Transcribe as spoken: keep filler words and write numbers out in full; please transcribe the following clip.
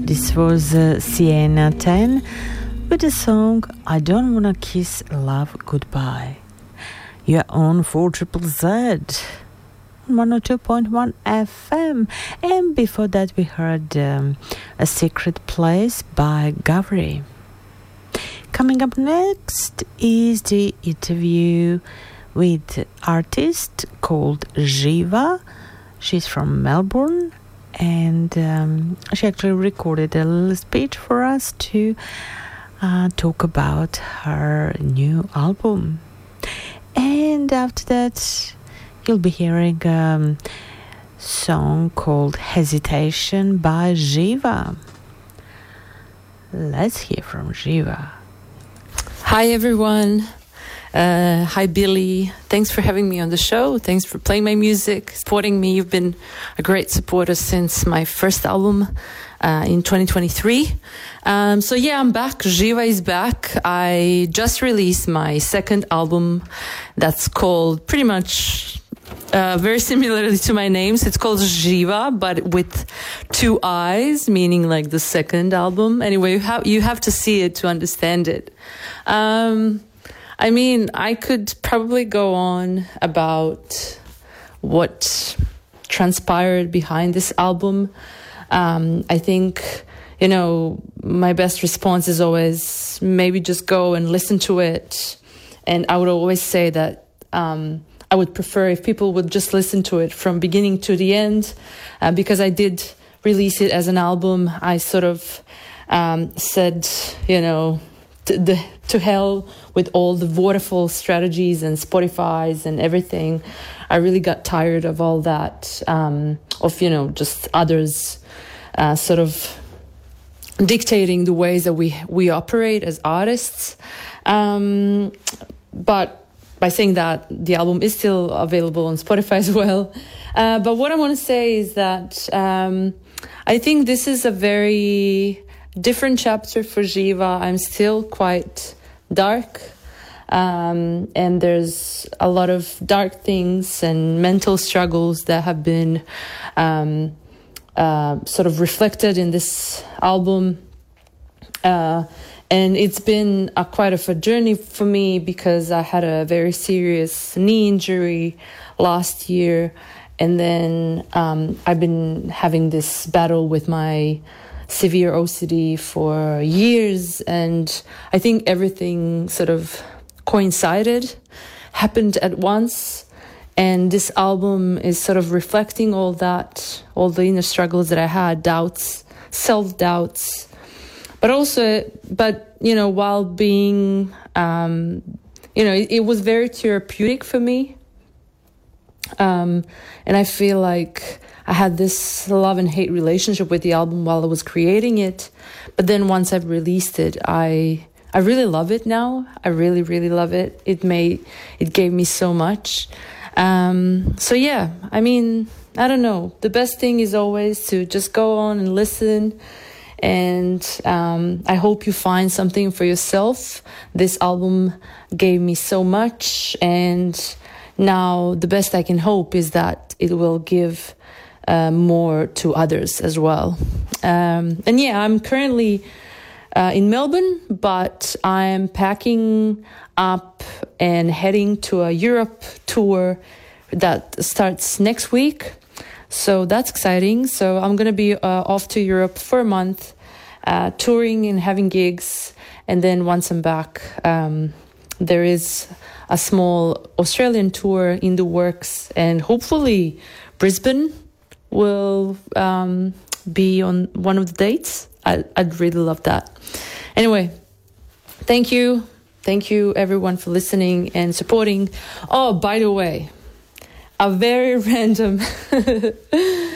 This was uh, Sienna ten with the song I Don't Wanna Kiss Love Goodbye. You're on four Z Z Z, one oh two point one F M. And before that we heard um, A Secret Place by Gavri. Coming up next is the interview with artist called Jiva. She's from Melbourne. And um, she actually recorded a little speech for us to uh, talk about her new album. And after that, you'll be hearing a song called Hesitation by Jiva. Let's hear from Jiva. Hi, everyone. Uh, hi, Billy. Thanks for having me on the show. Thanks for playing my music, supporting me. You've been a great supporter since my first album uh, in twenty twenty-three. Um, so yeah, I'm back. Jiva is back. I just released my second album that's called pretty much uh, very similarly to my name. So it's called Jiva, but with two eyes, meaning like the second album. Anyway, you have, you have to see it to understand it. Um... I mean, I could probably go on about what transpired behind this album. Um, I think, you know, my best response is always maybe just go and listen to it. And I would always say that um, I would prefer if people would just listen to it from beginning to the end, uh, because I did release it as an album. I sort of um, said, you know, to, the, to hell with all the waterfall strategies and Spotify's and everything. I really got tired of all that, um, of, you know, just others uh, sort of dictating the ways that we, we operate as artists. Um, but by saying that, the album is still available on Spotify as well. Uh, but what I want to say is that um, I think this is a very different chapter for Jiva. I'm still quite dark, um, and there's a lot of dark things and mental struggles that have been um, uh, sort of reflected in this album. Uh, and it's been a, quite of a journey for me because I had a very serious knee injury last year, and then um, I've been having this battle with my severe O C D for years, and I think everything sort of coincided, happened at once, and this album is sort of reflecting all that, all the inner struggles that I had, doubts, self-doubts, but also, but, you know, while being, um, you know, it, it was very therapeutic for me, um, and I feel like I had this love and hate relationship with the album while I was creating it. But then once I've released it, I I really love it now. I really, really love it. It made, it gave me so much. Um, so yeah, I mean, I don't know. The best thing is always to just go on and listen. And um, I hope you find something for yourself. This album gave me so much. And now the best I can hope is that it will give Uh, more to others as well. Um, and yeah, I'm currently uh, in Melbourne, but I'm packing up and heading to a Europe tour that starts next week. So that's exciting. So I'm going to be uh, off to Europe for a month, uh, touring and having gigs. And then once I'm back, um, there is a small Australian tour in the works, and hopefully Brisbane will um, be on one of the dates. I, I'd really love that. Anyway, thank you. Thank you, everyone, for listening and supporting. Oh, by the way, a very random